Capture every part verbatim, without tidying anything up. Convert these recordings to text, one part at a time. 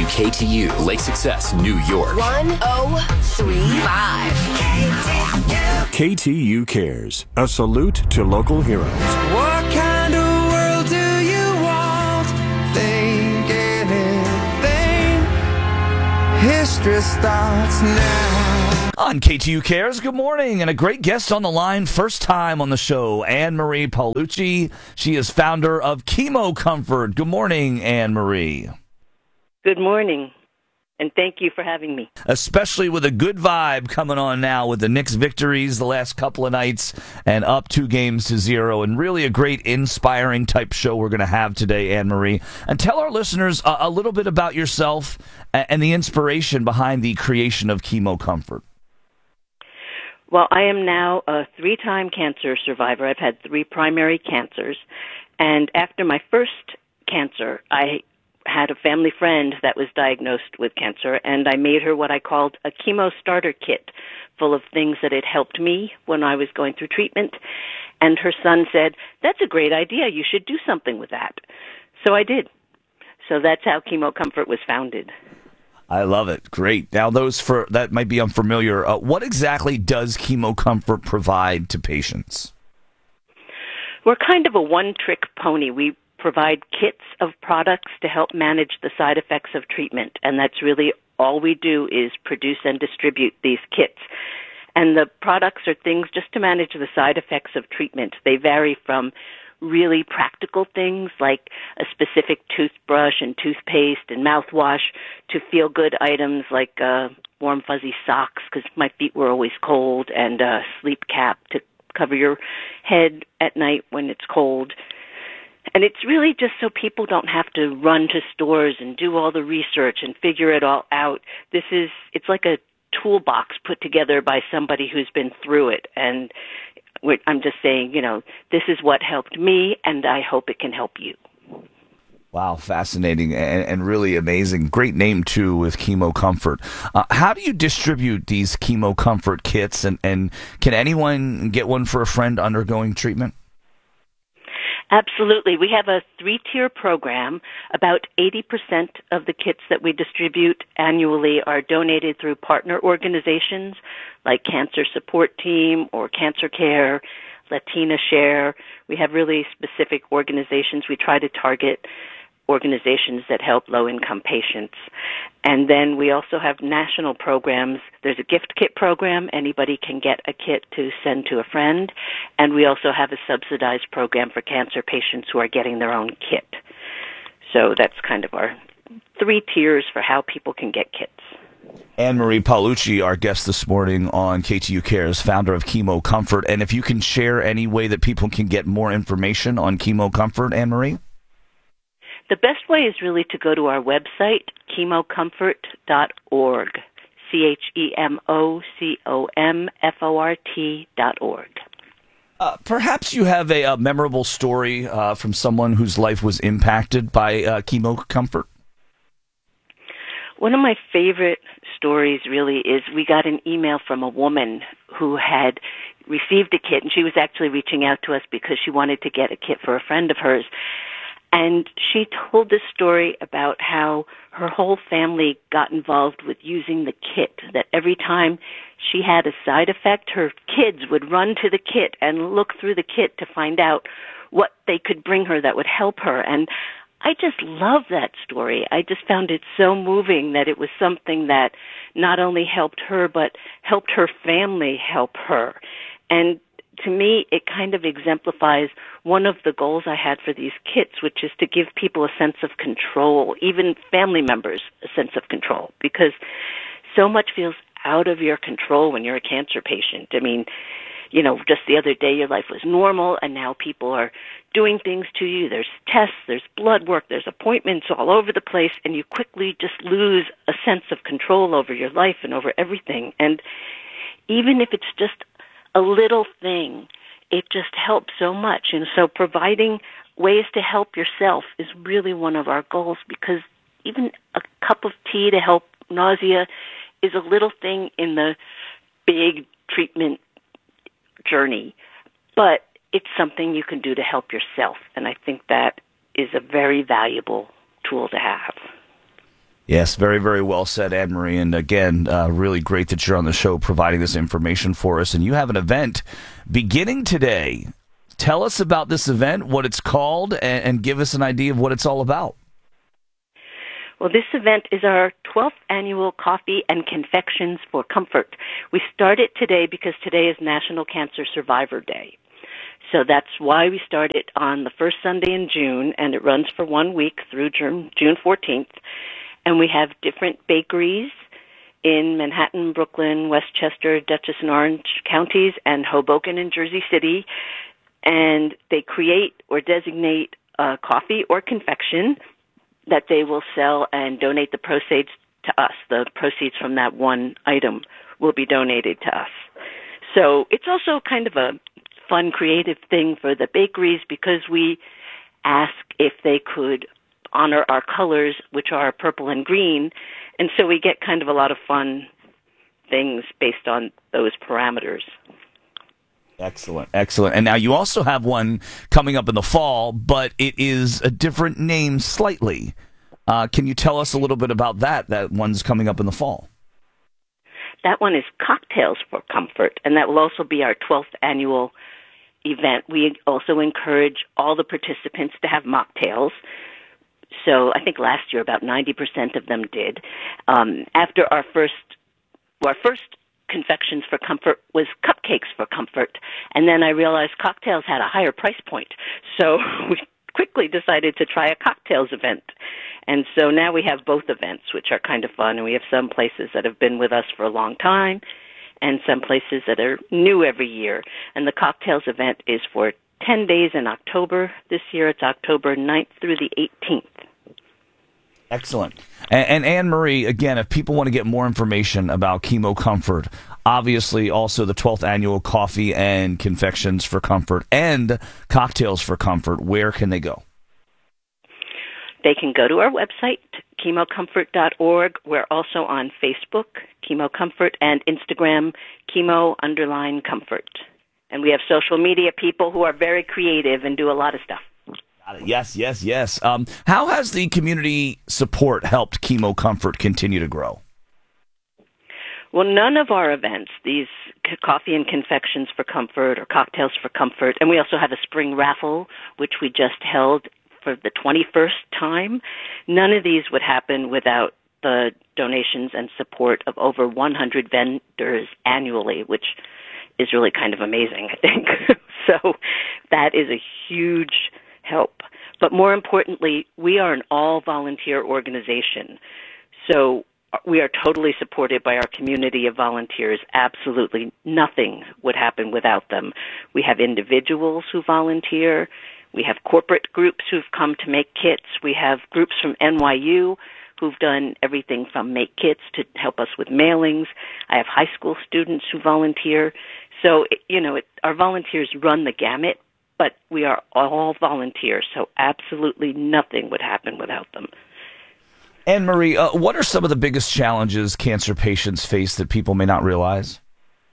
W K T U, Lake Success, New York. one oh three point five. K T U Cares, a salute to local heroes. What kind of world do you want? Think anything. History starts now. On K T U Cares, good morning, and a great guest on the line, first time on the show, Anne-Marie Paolucci. She is founder of Chemo Comfort. Good morning, Anne-Marie. Good morning, and thank you for having me. Especially with a good vibe coming on now with the Knicks victories the last couple of nights and up two games to zero, and really a great inspiring type show we're going to have today, Anne-Marie. And tell our listeners a, a little bit about yourself and the inspiration behind the creation of Chemo Comfort. Well, I am now a three-time cancer survivor. I've had three primary cancers, and after my first cancer, I had a family friend that was diagnosed with cancer, and I made her what I called a chemo starter kit full of things that had helped me when I was going through treatment. And her son said, "That's a great idea. You should do something with that." So I did. So that's how Chemo Comfort was founded. I love it. Great. Now, those for that might be unfamiliar, uh, what exactly does Chemo Comfort provide to patients? We're kind of a one-trick pony. We provide kits of products to help manage the side effects of treatment, and that's really all we do is produce and distribute these kits. And the products are things just to manage the side effects of treatment. They vary from really practical things like a specific toothbrush and toothpaste and mouthwash to feel-good items like uh, warm fuzzy socks because my feet were always cold, and a sleep cap to cover your head at night when it's cold. And it's really just so people don't have to run to stores and do all the research and figure it all out. This is, it's like a toolbox put together by somebody who's been through it. And I'm just saying, you know, this is what helped me, and I hope it can help you. Wow, fascinating and, and really amazing. Great name, too, with Chemo Comfort. Uh, how do you distribute these Chemo Comfort kits, and, and can anyone get one for a friend undergoing treatment? Absolutely. We have a three-tier program. About eighty percent of the kits that we distribute annually are donated through partner organizations like Cancer Support Team or Cancer Care, Latina Share. We have really specific organizations. We try to target organizations that help low-income patients. And then we also have national programs. There's a gift kit program. Anybody can get a kit to send to a friend. And we also have a subsidized program for cancer patients who are getting their own kit. So that's kind of our three tiers for how people can get kits. Anne-Marie Paolucci, our guest this morning on K T U Cares, founder of Chemo Comfort. And if you can share any way that people can get more information on Chemo Comfort, Anne-Marie? The best way is really to go to our website, chemo comfort dot org, C H E M O C O M F O R T dot org. Uh, perhaps you have a, a memorable story uh, from someone whose life was impacted by uh, Chemo Comfort? One of my favorite stories really is we got an email from a woman who had received a kit, and she was actually reaching out to us because she wanted to get a kit for a friend of hers. And she told this story about how her whole family got involved with using the kit, that every time she had a side effect, her kids would run to the kit and look through the kit to find out what they could bring her that would help her. And I just love that story. I just found it so moving that it was something that not only helped her, but helped her family help her. And to me, it kind of exemplifies one of the goals I had for these kits, which is to give people a sense of control, even family members a sense of control, because so much feels out of your control when you're a cancer patient. I mean, you know, just the other day your life was normal, and now people are doing things to you. There's tests, there's blood work, there's appointments all over the place, and you quickly just lose a sense of control over your life and over everything. And even if it's just a little thing, it just helps so much. And so providing ways to help yourself is really one of our goals, because even a cup of tea to help nausea is a little thing in the big treatment journey, but it's something you can do to help yourself. And I think that is a very valuable tool to have. Yes, very, very well said, Anne-Marie. And again, uh, really great that you're on the show providing this information for us. And you have an event beginning today. Tell us about this event, what it's called, and, and give us an idea of what it's all about. Well, this event is our twelfth annual Coffee and Confections for Comfort. We started today because today is National Cancer Survivor Day. So that's why we started on the first Sunday in June, and it runs for one week through June fourteenth. And we have different bakeries in Manhattan, Brooklyn, Westchester, Dutchess and Orange counties, and Hoboken and Jersey City. And they create or designate a coffee or confection that they will sell and donate the proceeds to us. The proceeds from that one item will be donated to us. So it's also kind of a fun, creative thing for the bakeries because we ask if they could honor our colors, which are purple and green, and so we get kind of a lot of fun things based on those parameters. Excellent, excellent. And now you also have one coming up in the fall, but it is a different name slightly. Uh, can you tell us a little bit about that? That one's coming up in the fall. That one is Cocktails for Comfort, and that will also be our twelfth annual event. We also encourage all the participants to have mocktails. So I think last year about ninety percent of them did. Um, after our first, our first confections for comfort was cupcakes for comfort, and then I realized cocktails had a higher price point. So we quickly decided to try a cocktails event. And so now we have both events, which are kind of fun, and we have some places that have been with us for a long time and some places that are new every year. And the cocktails event is for ten days in October. This year it's October ninth through the eighteenth. Excellent. And, and Anne-Marie, again, if people want to get more information about Chemo Comfort, obviously also the twelfth annual Coffee and Confections for Comfort and Cocktails for Comfort, where can they go? They can go to our website, chemo comfort dot org. We're also on Facebook, Chemo Comfort, and Instagram, chemo underline comfort. And we have social media people who are very creative and do a lot of stuff. Got it. Yes, yes, yes. Um, how has the community support helped Chemo Comfort continue to grow? Well, none of our events, these Coffee and Confections for Comfort or Cocktails for Comfort, and we also have a spring raffle, which we just held for the twenty-first time, none of these would happen without the donations and support of over one hundred vendors annually, which is really kind of amazing, I think. So that is a huge help. But more importantly, we are an all-volunteer organization. So we are totally supported by our community of volunteers. Absolutely nothing would happen without them. We have individuals who volunteer. We have corporate groups who've come to make kits. We have groups from N Y U who've done everything from make kits to help us with mailings. I have high school students who volunteer. So, you know, it, our volunteers run the gamut, but we are all volunteers, so absolutely nothing would happen without them. Anne-Marie, uh, what are some of the biggest challenges cancer patients face that people may not realize?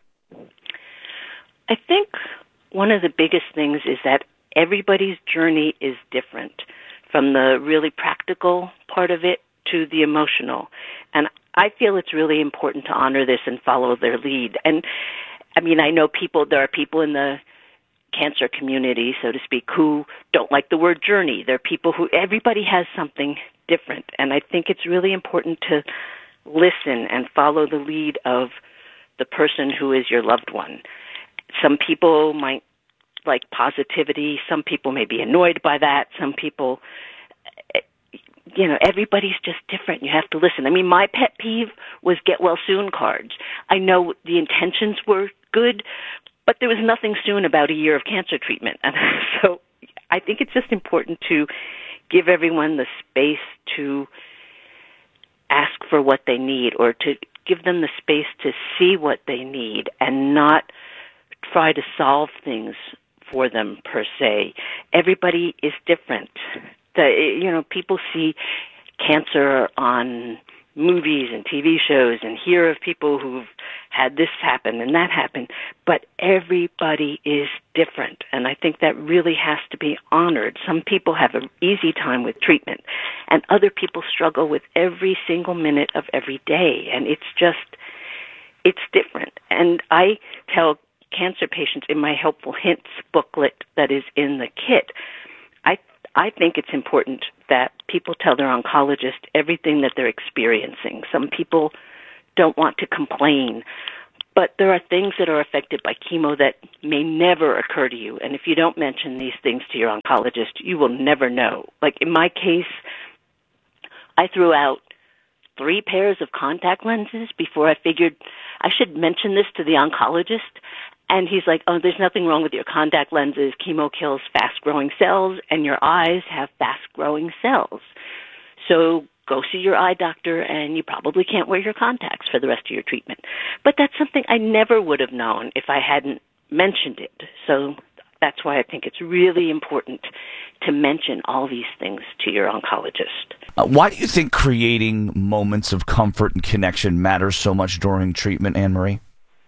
I think one of the biggest things is that everybody's journey is different, from the really practical part of it to the emotional. And I feel it's really important to honor this and follow their lead. And, I mean, I know people, there are people in the cancer community, so to speak, who don't like the word journey. There are people who, everybody has something different. And I think it's really important to listen and follow the lead of the person who is your loved one. Some people might like positivity. Some people may be annoyed by that. Some people, you know, everybody's just different. You have to listen. I mean, my pet peeve was get well soon cards. I know the intentions were good, but there was nothing soon about a year of cancer treatment. And so I think it's just important to give everyone the space to ask for what they need, or to give them the space to see what they need and not try to solve things for them per se. Everybody is different. The, you know, people see cancer on movies and T V shows and hear of people who've had this happen and that happen, but everybody is different, and I think that really has to be honored. Some people have an easy time with treatment, and other people struggle with every single minute of every day, and it's just, it's different. And I tell cancer patients in my Helpful Hints booklet that is in the kit, I I think it's important that people tell their oncologist everything that they're experiencing. Some people don't want to complain, but there are things that are affected by chemo that may never occur to you. And if you don't mention these things to your oncologist, you will never know. Like in my case, I threw out three pairs of contact lenses before I figured I should mention this to the oncologist. And he's like, oh, there's nothing wrong with your contact lenses. Chemo kills fast-growing cells, and your eyes have fast-growing cells. So go see your eye doctor, and you probably can't wear your contacts for the rest of your treatment. But that's something I never would have known if I hadn't mentioned it. So that's why I think it's really important to mention all these things to your oncologist. Uh, why do you think creating moments of comfort and connection matters so much during treatment, Anne-Marie?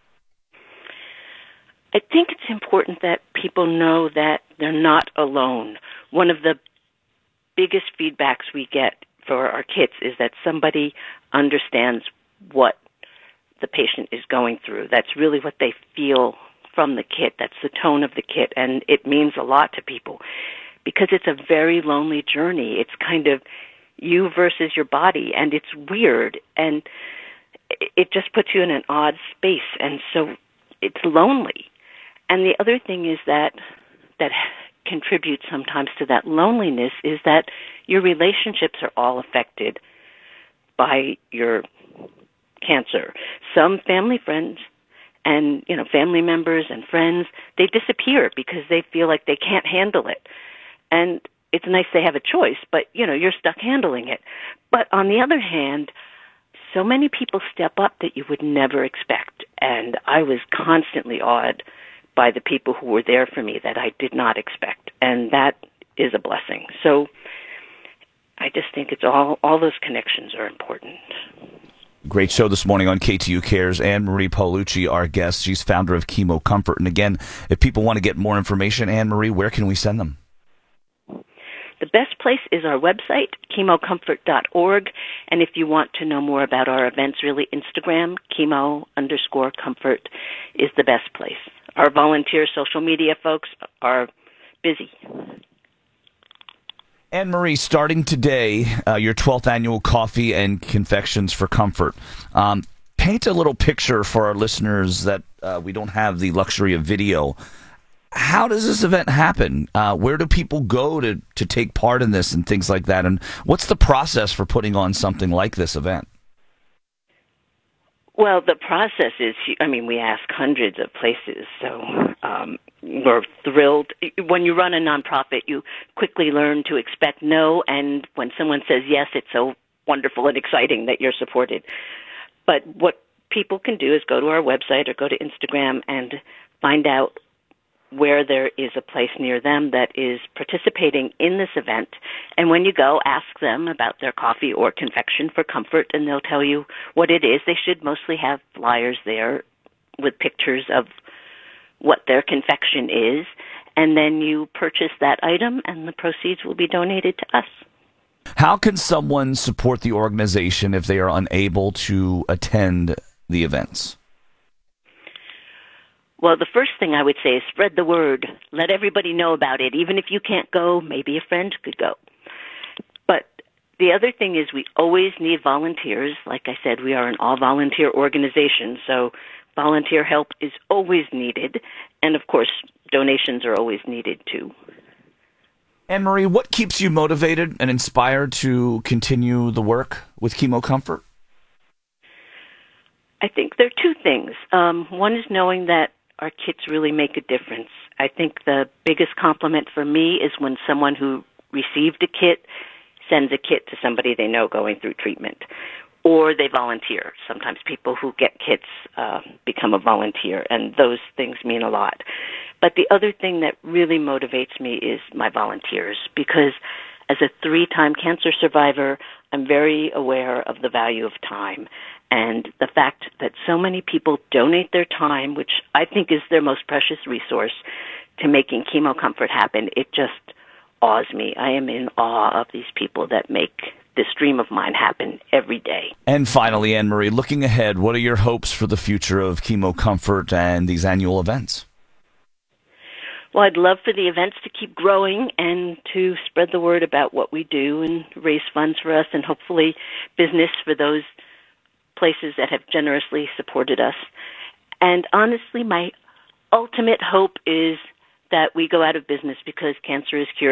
I think it's important that people know that they're not alone. One of the biggest feedbacks we get for our kits is that somebody understands what the patient is going through. That's really what they feel from the kit. That's the tone of the kit, and it means a lot to people because it's a very lonely journey. It's kind of you versus your body, and it's weird, and it just puts you in an odd space, and so it's lonely. And the other thing is that that contributes sometimes to that loneliness is that your relationships are all affected by your cancer. Some family friends and, you know, family members and friends, they disappear because they feel like they can't handle it. And it's nice they have a choice, but, you know, you're stuck handling it. But on the other hand, so many people step up that you would never expect. And I was constantly awed by the people who were there for me that I did not expect, and that is a blessing. So I just think it's all, all those connections are important. Great show this morning on K T U Cares. Anne-Marie Paolucci, our guest. She's founder of Chemo Comfort. And again, if people want to get more information, Anne-Marie, where can we send them? The best place is our website, chemo comfort dot org. And if you want to know more about our events, really, Instagram, chemo underscore comfort is the best place. Our volunteer social media folks are busy. Anne-Marie, starting today, uh, your twelfth annual Coffee and Confections for Comfort. Um, paint a little picture for our listeners that uh, we don't have the luxury of video. How does this event happen? Uh, where do people go to, to take part in this and things like that? And what's the process for putting on something like this event? Well, the process is, I mean, we ask hundreds of places, so um, we're thrilled. When you run a nonprofit, you quickly learn to expect no, and when someone says yes, it's so wonderful and exciting that you're supported. But what people can do is go to our website or go to Instagram and find out where there is a place near them that is participating in this event. And when you go, ask them about their coffee or confection for comfort, and they'll tell you what it is. They should mostly have flyers there with pictures of what their confection is, and then you purchase that item, and the proceeds will be donated to us. How can someone support the organization if they are unable to attend the events? Well, the first thing I would say is spread the word. Let everybody know about it. Even if you can't go, maybe a friend could go. But the other thing is we always need volunteers. Like I said, we are an all-volunteer organization, so volunteer help is always needed. And, of course, donations are always needed, too. Anne-Marie, what keeps you motivated and inspired to continue the work with Chemo Comfort? I think there are two things. Um, one is knowing that our kits really make a difference. I think the biggest compliment for me is when someone who received a kit sends a kit to somebody they know going through treatment, or they volunteer. Sometimes people who get kits uh, become a volunteer, and those things mean a lot. But the other thing that really motivates me is my volunteers, because as a three-time cancer survivor, I'm very aware of the value of time and the fact that so many people donate their time, which I think is their most precious resource, to making Chemo Comfort happen. It just awes me. I am in awe of these people that make this dream of mine happen every day. And finally, Anne-Marie, looking ahead, what are your hopes for the future of Chemo Comfort and these annual events? Well, I'd love for the events to keep growing and to spread the word about what we do and raise funds for us and hopefully business for those places that have generously supported us. And honestly, my ultimate hope is that we go out of business because cancer is cured.